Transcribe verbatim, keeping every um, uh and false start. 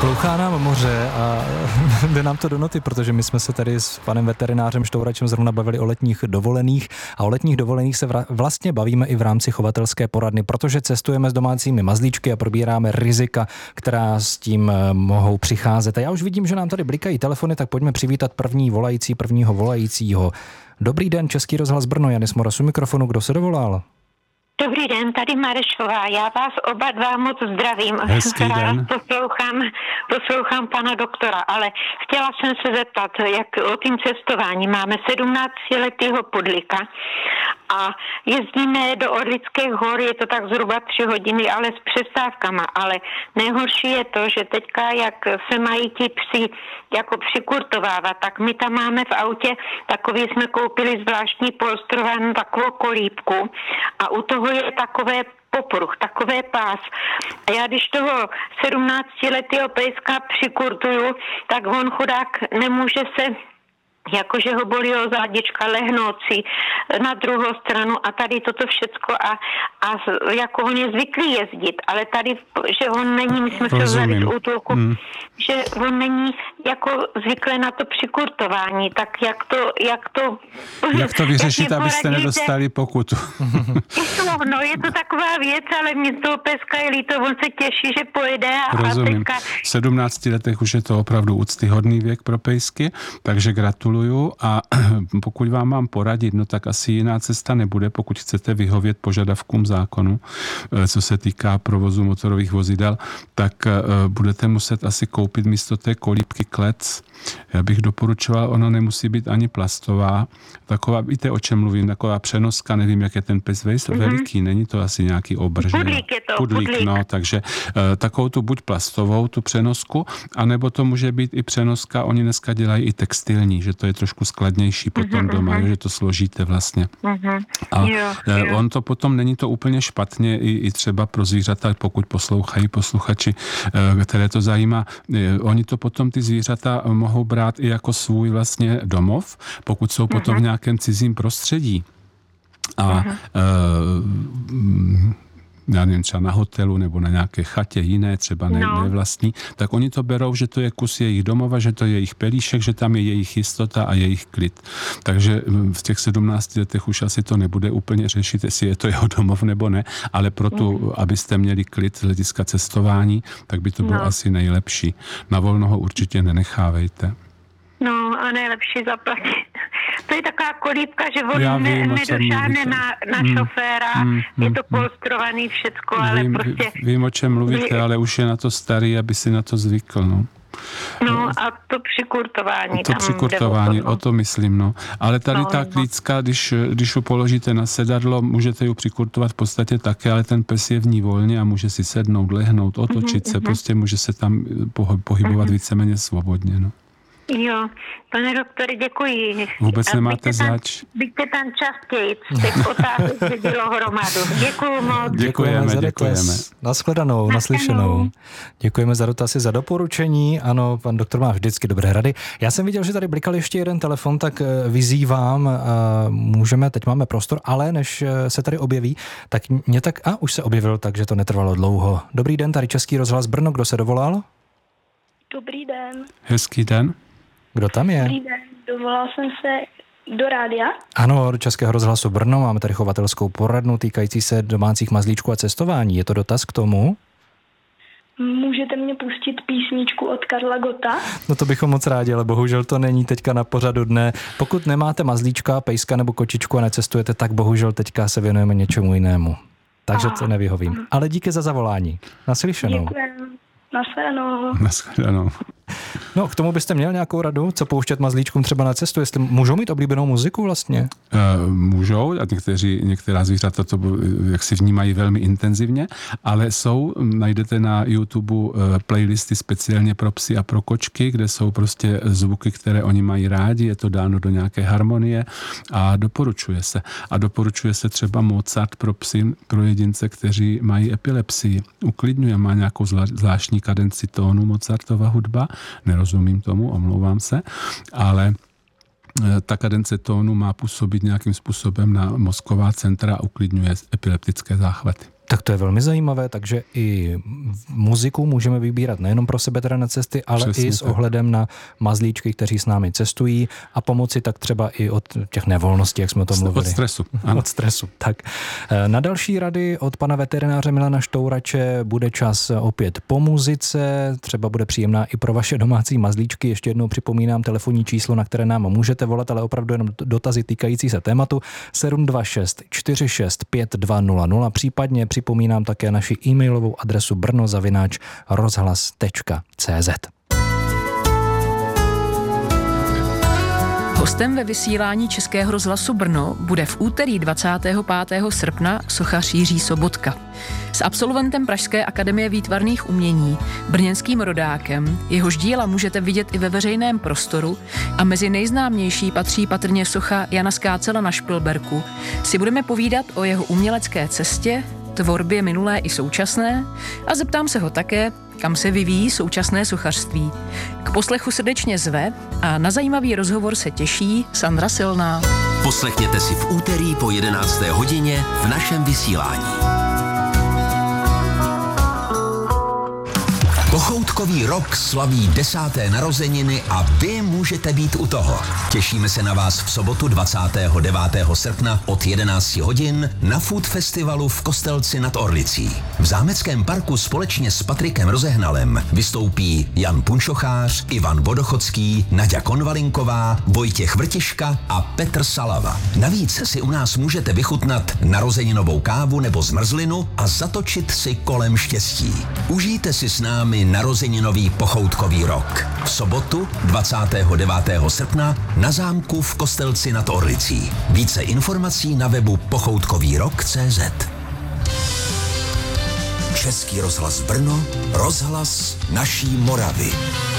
Klouchá nám moře a jde nám to do noty, protože my jsme se tady s panem veterinářem Štouračem zrovna bavili o letních dovolených a o letních dovolených se vlastně bavíme i v rámci chovatelské poradny, protože cestujeme s domácími mazlíčky a probíráme rizika, která s tím mohou přicházet. A já už vidím, že nám tady blikají telefony, tak pojďme přivítat první volající, prvního volajícího. Dobrý den, Český rozhlas Brno, Janis Moras u mikrofonu, kdo se dovolal? Dobrý den, tady Marešová. Já vás oba dva moc zdravím. Hezký den. Poslouchám, poslouchám pana doktora, ale chtěla jsem se zeptat, jak o tím cestování. Máme sedmnáctiletého pudlíka a jezdíme do Orlických hor, je to tak zhruba tři hodiny, ale s přestávkama. Ale nejhorší je to, že teďka, jak se mají ti psi jako přikurtovávat, tak my tam máme v autě takový, jsme koupili zvláštní polstrovanou takovou kolíbku a u toho je takové popruh, takové pás. A já když toho sedmnáctiletého pejska přikurtuju, tak on chudák nemůže se, jakože ho bolí o zádička, lehnout si na druhou stranu a tady toto všecko a, a jako on je zvyklý jezdit, ale tady, že on není, my jsme se vzali z útulku, hmm. že on není jako zvyklý na to přikurtování, tak jak to, jak to... Jak to vyřešit, abyste nedostali pokutu? No, je to taková věc, ale mě toho peska je líto, on se těší, že pojede. A rozumím. teďka... V sedmnácti letech už je to opravdu úctyhodný věk pro pejsky, takže gratuluju a pokud vám mám poradit, no tak asi jiná cesta nebude, pokud chcete vyhovět požadavkům zákonu, co se týká provozu motorových vozidel, tak budete muset asi koupit místo té kolíbky klec. Já bych doporučoval, ona nemusí být ani plastová, taková, víte, o čem mluvím, taková přenoska, nevím, jak je ten pes mm-hmm. veliký, není to asi nějaký obrž. Pudlík je to, pudlík, pudlík. No, takže takovou tu buď plastovou, tu přenosku, anebo to může být i přenoska, oni dneska dělají i textilní, že to je trošku skladnější potom mm-hmm. doma, že to složíte vlastně. Mm-hmm. A jo, jo. on to potom, není to úplně špatně i, i třeba pro zvířata, pokud poslouchají posluchači, které to zajímá, oni to potom ty zvířata mohou brát i jako svůj vlastně domov, pokud jsou potom mm-hmm. v nějakém cizím prostředí. A mm-hmm. uh, já nevím, třeba na hotelu nebo na nějaké chatě jiné, třeba ne, no. nevlastní, tak oni to berou, že to je kus jejich domova, že to je jejich pelíšek, že tam je jejich jistota a jejich klid. Takže v těch sedmnácti letech už asi to nebude úplně řešit, jestli je to jeho domov nebo ne, ale pro tu, mm. abyste měli klid z hlediska cestování, tak by to bylo no. asi nejlepší. Na volno ho určitě nenechávejte. No a nejlepší zaplatit. To je taková kolíbka, že on ne, nedošáhne na, na mm, šoféra, mm, je to polstrovaný všecko, ale vím, prostě... Vím, o čem mluvíte, ale už je na to starý, aby si na to zvykl, no. No a to přikurtování. To tam přikurtování, o to myslím, no. Ale tady no, ta klícka, když, když ho položíte na sedadlo, můžete ji přikurtovat v podstatě také, ale ten pes je v ní volně a může si sednout, lehnout, otočit mm-hmm, se, prostě může se tam pohybovat mm-hmm. víceméně svobodně, no. Jo, pane doktore, děkuji. Vůbec a nemáte zač. Byďte tam častěji, těch otázek se dělo hromadu. Děkuju moc. Děkujeme, děkujeme. děkujeme. Naschledanou, naslyšenou. Děkujeme za dotazy, za doporučení. Ano, pan doktor má vždycky dobré rady. Já jsem viděl, že tady blikal ještě jeden telefon, tak vyzývám, můžeme, teď máme prostor, ale než se tady objeví, tak mě tak, a už se objevil, takže to netrvalo dlouho. Dobrý den, tady Český rozhlas Brno, kdo se dovolal? Dobrý den. Hezký den. Kdo tam je? Dobrý den, dovolal jsem se do rádia. Ano, do Českého rozhlasu Brno, máme tady chovatelskou poradnu týkající se domácích mazlíčků a cestování. Je to dotaz k tomu? Můžete mě pustit písničku od Karla Gotta? No to bychom moc rádi, ale bohužel to není teďka na pořadu dne. Pokud nemáte mazlíčka, pejska nebo kočičku a necestujete, tak bohužel teďka se věnujeme něčemu jinému. Takže to nevyhovím. Ale díky za zavolání. Naslyšenou. Děkujeme. Nashledanou. Nashledanou. No, k tomu byste měl nějakou radu, co pouštět mazlíčkům třeba na cestu, jestli můžou mít oblíbenou muziku vlastně? Uh, můžou a někteří, některá zvířata to jak si vnímají velmi intenzivně, ale jsou, najdete na YouTube uh, playlisty speciálně pro psy a pro kočky, kde jsou prostě zvuky, které oni mají rádi, je to dáno do nějaké harmonie a doporučuje se. A doporučuje se třeba Mozart pro psy, pro jedince, kteří mají epilepsii. Uklidňuje, má nějakou zvláštní kadenci tónu Mozartova hudba, nerozumím tomu, omlouvám se, ale ta kadence tónu má působit nějakým způsobem na mozková centra a uklidňuje epileptické záchvaty. Tak to je velmi zajímavé, takže i muziku můžeme vybírat nejenom pro sebe teda na cesty, ale Přesně i s tak. ohledem na mazlíčky, kteří s námi cestují a pomoci tak třeba i od těch nevolností, jak jsme o tom mluvili. Od stresu. Od stresu, tak. Na další rady od pana veterináře Milana Štourače bude čas opět po muzice, třeba bude příjemná i pro vaše domácí mazlíčky. Ještě jednou připomínám telefonní číslo, na které nám můžete volat, ale opravdu jenom dotazy týkající se tématu sedm dva šest čtyři šest pět dva nula nula, případně připomínám také naši e-mailovou adresu brno zavináč rozhlas tečka cé zet. Hostem ve vysílání Českého rozhlasu Brno bude v úterý dvacátého pátého srpna sochař Jiří Sobotka. S absolventem Pražské akademie výtvarných umění, brněnským rodákem, jehož díla můžete vidět i ve veřejném prostoru a mezi nejznámější patří patrně socha Jana Skácela na Špilberku, si budeme povídat o jeho umělecké cestě, tvorbě minulé i současné a zeptám se ho také, kam se vyvíjí současné sochařství. K poslechu srdečně zve a na zajímavý rozhovor se těší Sandra Silná. Poslechněte si v úterý po jedenácté hodině v našem vysílání. Pochoutkový rok slaví desáté narozeniny a vy můžete být u toho. Těšíme se na vás v sobotu dvacátého devátého srpna od jedenácti hodin na Food Festivalu v Kostelci nad Orlicí. V Zámeckém parku společně s Patrikem Rozehnalem vystoupí Jan Punčochář, Ivan Vodochodský, Naďa Konvalinková, Vojtěch Vrtiška a Petr Salava. Navíc si u nás můžete vychutnat narozeninovou kávu nebo zmrzlinu a zatočit si kolem štěstí. Užijte si s námi narozeninový pochoutkový rok. V sobotu dvacátého devátého srpna na zámku v Kostelci nad Orlicí. Více informací na webu pochoutkový rok tečka cé zet. Český rozhlas Brno, rozhlas naší Moravy.